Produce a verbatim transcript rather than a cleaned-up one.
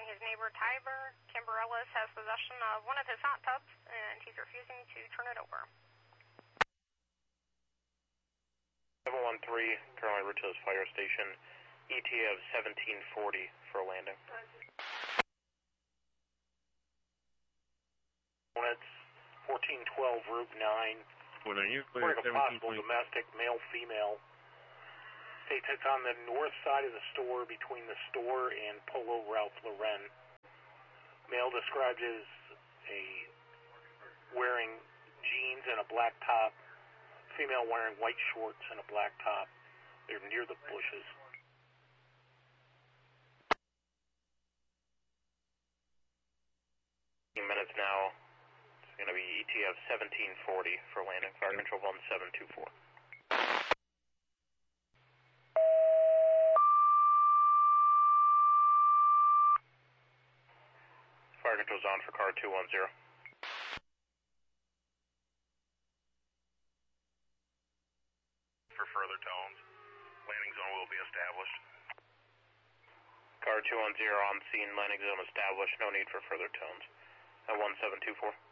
his neighbor Tiber. Kimber Ellis has possession of one of his hot tubs, and he's refusing to turn it over. seven one three, Carolina Route to the fire station. E T A of seventeen forty for landing. It's fourteen twelve, Route nine. What are you? Clear a possible domestic, male-female. States it's on the north side of the store between the store and Polo Ralph Lauren. Male described as a wearing jeans and a black top. Female wearing white shorts and a black top. They're near the bushes. Minutes now. It's going to be E T F seventeen forty for landing. Fire yep. Control one seven two four. Fire control's on for car two one zero. For further tones, landing zone will be established. Car two one zero on scene, landing zone established, no need for further tones. At one seven two four.